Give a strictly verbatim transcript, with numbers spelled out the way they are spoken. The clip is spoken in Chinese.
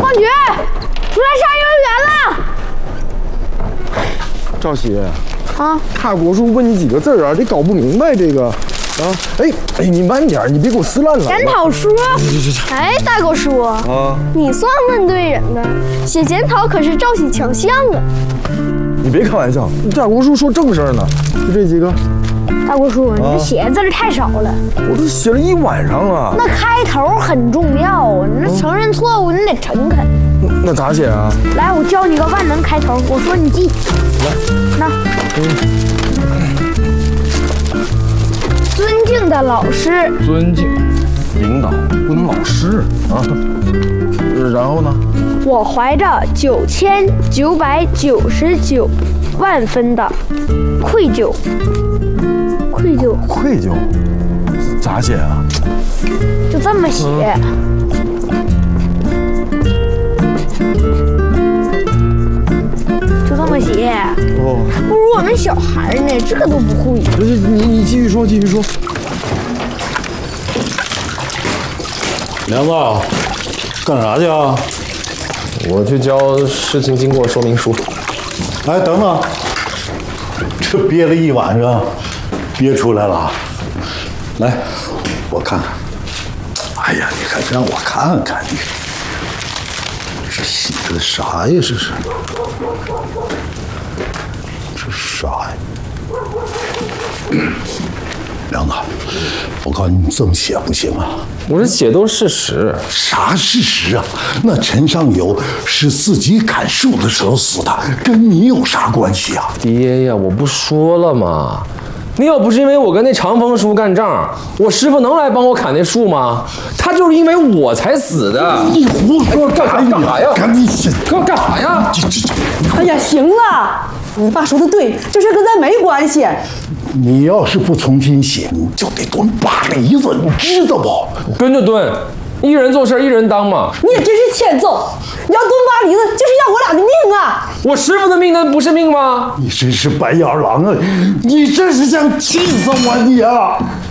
同学，出来上幼儿园了。 赵喜， 啊， 大国叔问你几个字儿啊，得搞不明白这个。啊，哎哎，你慢点，你别给我撕烂了。 检讨书。哎，大国叔，啊，你算问对人了。写检讨可是赵喜强项啊。 你别开玩笑，大国叔说正事儿呢，就这几个。 大国叔，你这写的字儿太少了。 我都写了一晚上了。 那开头很重要啊，你这承认错误，你得诚恳。 那咋写啊？ 来，我教你个万能开头，我说你记。 来， 那。嗯。尊敬的老师， 尊敬领导不能老师啊。然后呢？ 我怀着九千九百九十九万分的愧疚，愧疚， 愧疚，咋写啊？ 就这么写。就这么写。哦，不如我们小孩呢，这都不会。 你你你继续说，继续说。 梁子，干啥去啊？ 我去交事情经过说明书。 哎，等等，这憋了一晚上，憋出来了。来，我看看。哎呀，你看，让我看看你，这写的啥呀？这是，这啥呀？梁子，我告诉你，你这么写不行啊！ 我这写都是事实。 啥事实啊？那陈尚友是自己砍树的时候死的，跟你有啥关系啊？ 爹呀，我不说了吗？你要不是因为我跟那长风叔干仗，我师傅能来帮我砍那树吗？他就是因为我才死的。 你胡说干啥干啥呀？ 赶紧写， 干干啥呀？ 这这这！ 哎呀，行了，你爸说的对，这事跟咱没关系。 你要是不重新写，你就得蹲八鼻子，你知道不？ 蹲就蹲，一人做事一人当嘛。 你也真是欠揍！你要蹲八鼻子，就是要我俩的命啊！ 我师傅的命那不是命吗？ 你真是白眼狼啊！你这是想气死我你啊！